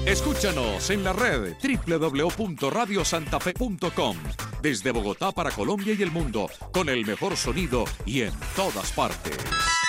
Escúchanos en la red www.radiosantafe.com. Desde Bogotá para Colombia y el mundo, con el mejor sonido y en todas partes.